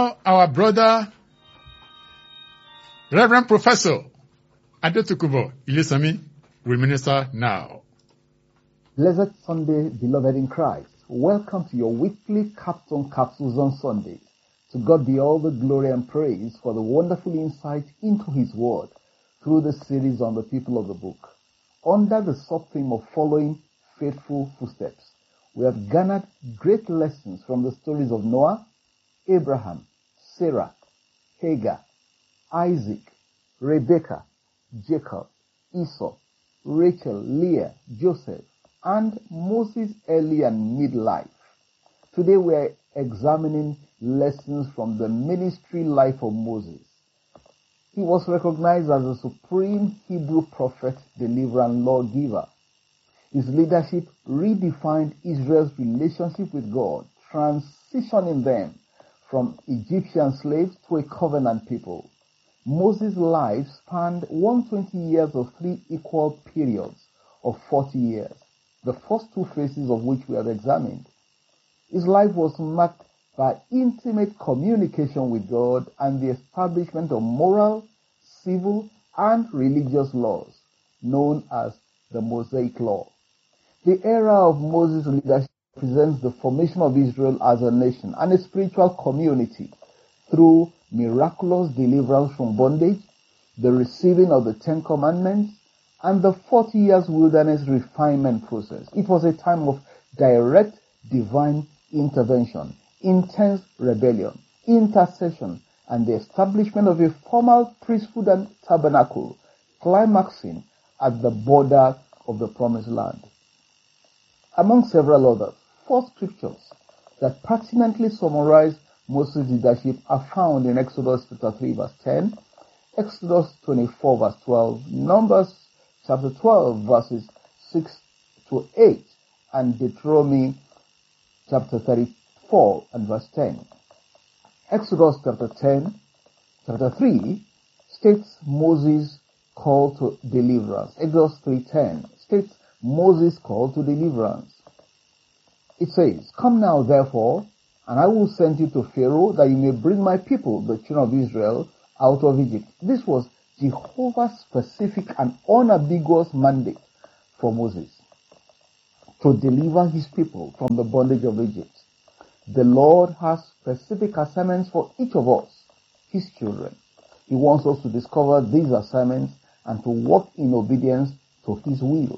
now our brother, Reverend Professor Adetokunbo Ilesami, will minister now. Blessed Sunday, beloved in Christ. Welcome to your weekly Capstone Capsules on Sunday. To God be all the glory and praise for the wonderful insight into His Word through the series on the people of the book. Under the sub-theme of following faithful footsteps, we have garnered great lessons from the stories of Noah, Abraham, Sarah, Hagar, Isaac, Rebekah, Jacob, Esau, Rachel, Leah, Joseph, and Moses' early and midlife. Today we are examining lessons from the ministry life of Moses. He was recognized as a supreme Hebrew prophet, deliverer, and lawgiver. His leadership redefined Israel's relationship with God, transitioning them from Egyptian slaves to a covenant people. Moses' life spanned 120 years of three equal periods of 40 years, the first two phases of which we have examined. His life was marked by intimate communication with God and the establishment of moral, civil, and religious laws, known as the Mosaic Law. The era of Moses' leadership represents the formation of Israel as a nation and a spiritual community through miraculous deliverance from bondage, the receiving of the Ten Commandments, and the 40 years wilderness refinement process. It was a time of direct divine intervention, intense rebellion, intercession, and the establishment of a formal priesthood and tabernacle, climaxing at the border of the Promised Land. Among several others, 4 scriptures that pertinently summarize Moses' leadership are found in Exodus chapter 3 verse 10, Exodus 24 verse 12, Numbers chapter 12 verses 6 to 8, and Deuteronomy chapter 34 and verse 10. Exodus chapter 3 states Moses' call to deliverance. Exodus 3:10 states Moses' call to deliverance. It says, "Come now therefore, and I will send you to Pharaoh, that you may bring my people, the children of Israel, out of Egypt." This was Jehovah's specific and unambiguous mandate for Moses, to deliver his people from the bondage of Egypt. The Lord has specific assignments for each of us, his children. He wants us to discover these assignments and to walk in obedience to his will.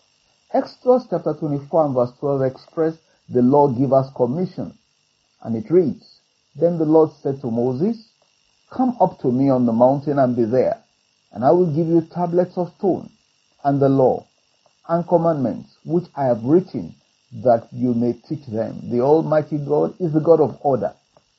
Exodus chapter 24 and verse 12 express the lawgiver's commission, and it reads, "Then the Lord said to Moses, Come up to me on the mountain and be there, and I will give you tablets of stone, and the law, and commandments, which I have written, that you may teach them." The Almighty God is the God of order.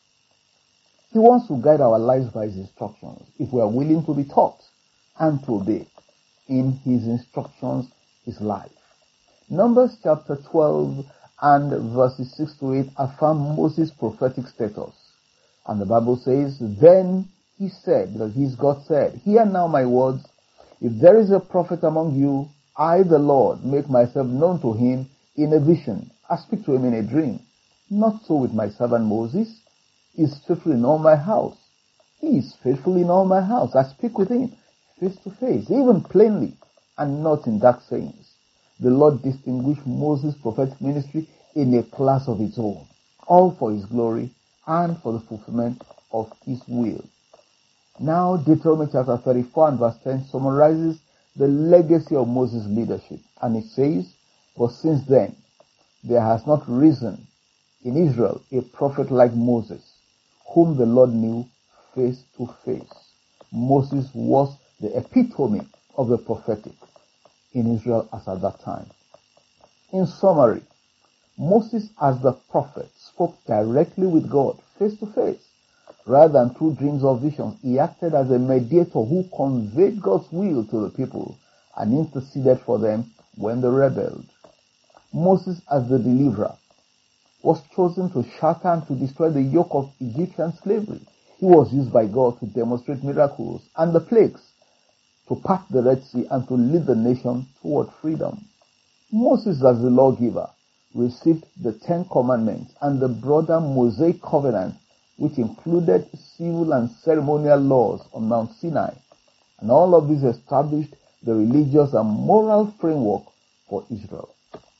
He wants to guide our lives by his instructions, if we are willing to be taught and to obey. In his instructions is life. Numbers chapter 12 and verses 6 to 8 affirm Moses' prophetic status. And the Bible says, "Then he said," because he's God said, "Hear now my words. If there is a prophet among you, I, the Lord, make myself known to him in a vision. I speak to him in a dream. Not so with my servant Moses. He is faithful in all my house. He is faithful in all my house. I speak with him face to face, even plainly, and not in dark sayings." The Lord distinguished Moses' prophetic ministry in a class of its own, all for his glory and for the fulfillment of his will. Now, Deuteronomy chapter 34 and verse 10 summarizes the legacy of Moses' leadership, and it says, "For since then, there has not risen in Israel a prophet like Moses, whom the Lord knew face to face." Moses was the epitome of the prophetic in Israel as at that time. In summary, Moses as the prophet spoke directly with God face to face. Rather than through dreams or visions, he acted as a mediator who conveyed God's will to the people and interceded for them when they rebelled. Moses as the deliverer was chosen to shatter and to destroy the yoke of Egyptian slavery. He was used by God to demonstrate miracles and the plagues, to part the Red Sea, and to lead the nation toward freedom. Moses as the lawgiver received the Ten Commandments and the broader Mosaic covenant which included civil and ceremonial laws on Mount Sinai. And all of this established the religious and moral framework for Israel.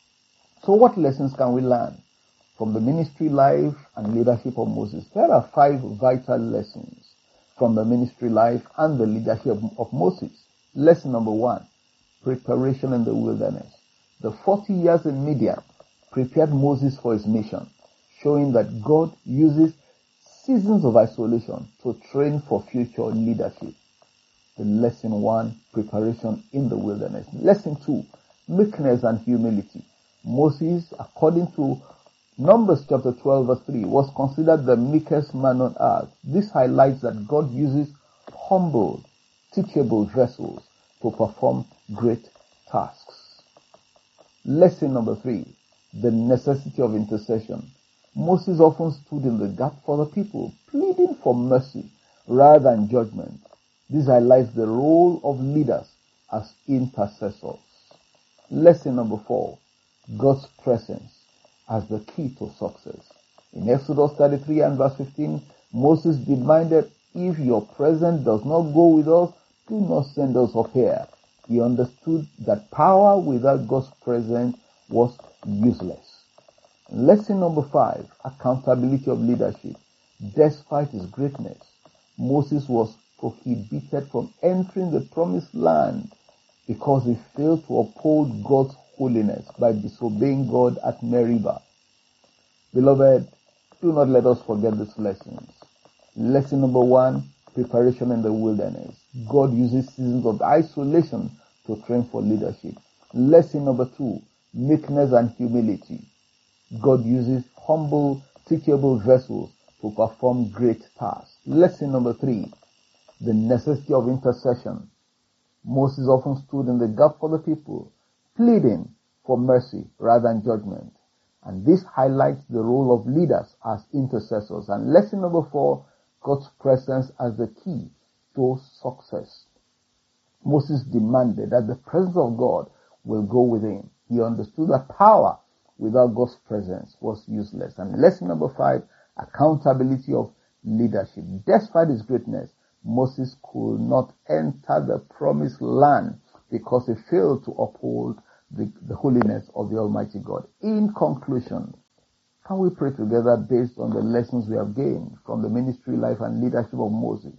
So what lessons can we learn from the ministry life and leadership of Moses? There are 5 vital lessons from the ministry life and the leadership of Moses. Lesson number 1, preparation in the wilderness. The 40 years in Midian prepared Moses for his mission, showing that God uses seasons of isolation to train for future leadership. The lesson 1, preparation in the wilderness. Lesson 2, meekness and humility. Moses, according to Numbers chapter 12 verse 3, was considered the meekest man on earth. This highlights that God uses humble, teachable vessels to perform great tasks. Lesson number 3, the necessity of intercession. Moses often stood in the gap for the people, pleading for mercy rather than judgment. This highlights the role of leaders as intercessors. Lesson number 4, God's presence as the key to success. In Exodus 33 and verse 15, Moses demanded, if your presence does not go with us, do not send us up here. He understood that power without God's presence was useless. Lesson number 5, accountability of leadership. Despite his greatness, Moses was prohibited from entering the promised land because he failed to uphold God's holiness by disobeying God at Meribah. Beloved, do not let us forget these lessons. Lesson number 1, preparation in the wilderness. God uses seasons of isolation to train for leadership. Lesson number 2, meekness and humility. God uses humble, teachable vessels to perform great tasks. Lesson number 3, the necessity of intercession. Moses often stood in the gap for the people, pleading for mercy rather than judgment. And this highlights the role of leaders as intercessors. And lesson number 4, God's presence as the key to success. Moses demanded that the presence of God will go with him. He understood that power without God's presence was useless. And lesson number 5, accountability of leadership. Despite his greatness, Moses could not enter the promised land because he failed to uphold the holiness of the Almighty God. In conclusion, can we pray together based on the lessons we have gained from the ministry life and leadership of Moses?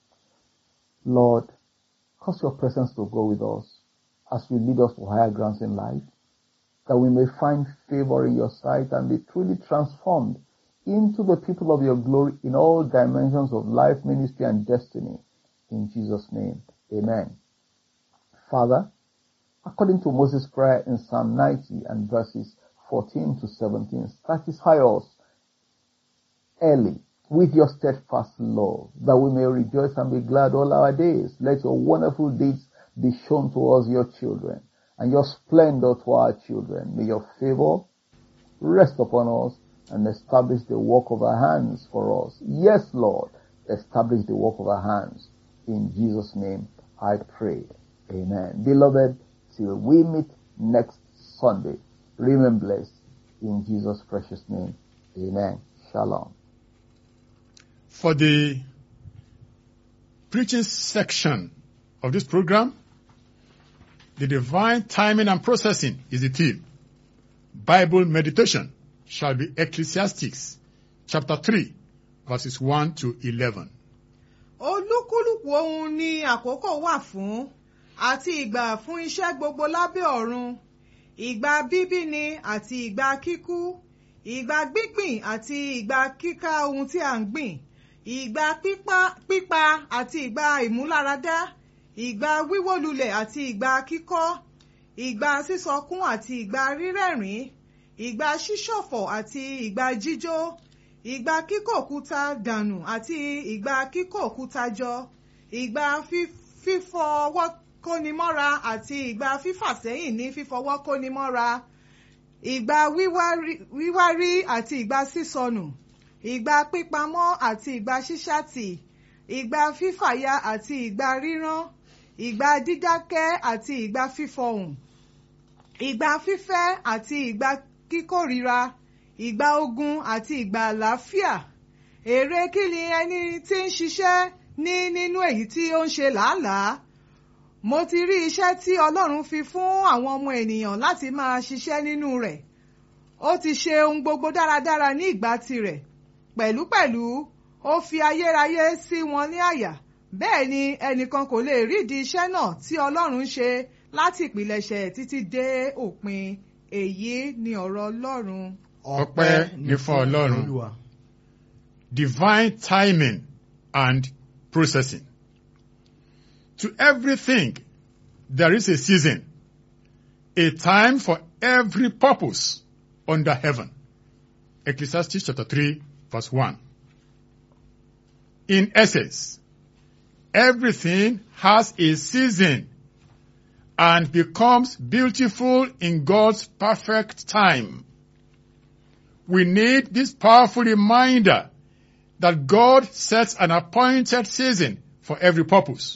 Lord, cause your presence to go with us as we lead us to higher grounds in life, that we may find favor in your sight and be truly transformed into the people of your glory in all dimensions of life, ministry, and destiny. In Jesus' name, amen. Father, according to Moses' prayer in Psalm 90 and verses 14 to 17, satisfy us early with your steadfast love, that we may rejoice and be glad all our days. Let your wonderful deeds be shown to us, your children, and your splendor to our children. May your favor rest upon us and establish the work of our hands for us. Yes, Lord, establish the work of our hands. In Jesus' name I pray. Amen. Beloved, till we meet next Sunday, remain blessed. In Jesus' precious name, amen. Shalom. For the preaching section of this program, the divine timing and processing is the theme. Bible meditation shall be Ecclesiastes chapter 3 verses 1 to 11. Olúkúlùkù ohun ni àkókò wà fún, àti ìgbà fún iṣẹ́ gbogbo lábẹ́ ọ̀run, ìgbà bíbí ni àti ìgbà kíkú, ìgbà gbígbìn àti ìgbà kíká ohun tí à ń gbìn, ìgbà pípa àti ìgbà ìmúláradá, ìgbà wíwólulẹ̀ àti ìgbà kíkọ́, ìgbà sísọkún àti ìgbà rírẹ́rìn-ín, ìgbà ṣíṣọ̀fọ̀ àti ìgbà jíjó, ìgbà kíkó òkúta dànù àti ìgbà kíkó òkúta jọ, ìgbà fífọwọ́ kónimọ́ra àti ìgbà fífàsẹ́yìn ní fífọwọ́ kónimọ́ra, ìgbà wíwárí àti ìgbà sísọnù, ìgbà pípamọ́ àti ìgbà ṣíṣàtì, ìgbà fífàya àti ìgbà rírán, ìgbà dídákẹ́ àti ìgbà fífọhùn, ìgbà fífẹ́ àti ìgbà kíkórìíra, ìgbà ogun àti ìgbà àlàáfíà, èrè kí ni ẹni tí ń ṣiṣẹ́ ní nínú èyí tí ó ń ṣe làálàá? Mo ti rí iṣẹ́ tí Ọlọ́run fi fún àwọn ọmọ ènìyàn láti máa ṣiṣẹ́ nínú rẹ̀. Ó ti ṣe ohun gbogbo dáradára ní ìgbà tirẹ̀. Pẹ̀lúpẹ̀lú, ó fi ayérayé sí wọn ní àyà. Bẹ́ẹ̀ ni ẹnìkan kò lè rídìí iṣẹ́ náà tí Ọlọ́run ṣe láti ìpilẹ̀ṣẹ̀ títí dé òpin. Èyí ni ọ̀rọ̀ Ọlọ́run. Ọpẹ́ ni fún Ọlọ́run. Divine timing and processing. To everything, there is a season, a time for every purpose under heaven. Ecclesiastes chapter 3, verse 1. In essence, everything has a season and becomes beautiful in God's perfect time. We need this powerful reminder that God sets an appointed season for every purpose,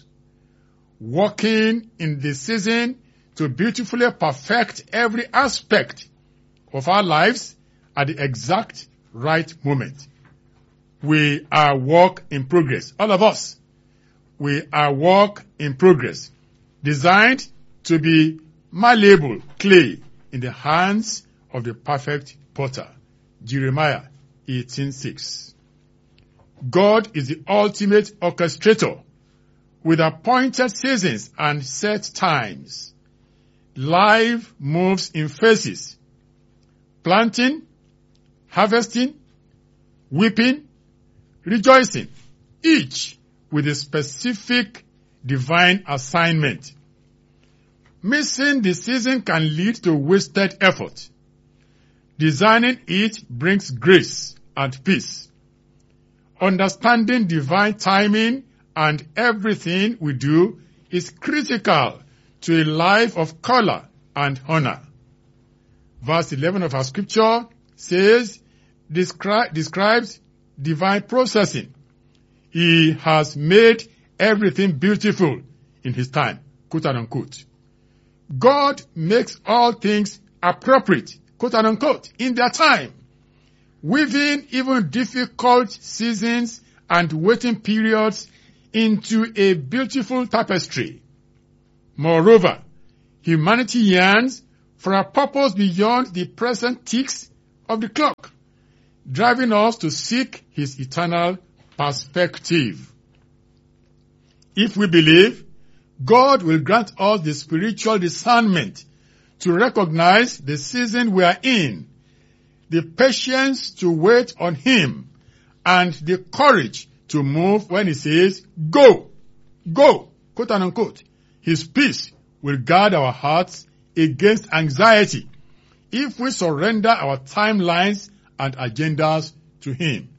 working in the season to beautifully perfect every aspect of our lives at the exact right moment. We are work in progress. All of us, we are work in progress, designed to be malleable clay in the hands of the perfect potter. Jeremiah 18:6. God is the ultimate orchestrator with appointed seasons and set times. Life moves in phases: planting, harvesting, weeping, rejoicing, each with a specific divine assignment. Missing the season can lead to wasted effort. Designing it brings grace and peace. Understanding divine timing and everything we do is critical to a life of color and honor. Verse 11 of our scripture says, describes divine processing. He has made everything beautiful in his time, quote and unquote. God makes all things appropriate, quote and unquote, in their time, weaving even difficult seasons and waiting periods into a beautiful tapestry. Moreover, humanity yearns for a purpose beyond the present ticks of the clock, driving us to seek his eternal perspective. If we believe, God will grant us the spiritual discernment to recognize the season we are in, the patience to wait on him, and the courage to move when he says, go, go, quote and unquote. His peace will guard our hearts against anxiety if we surrender our timelines and agendas to him.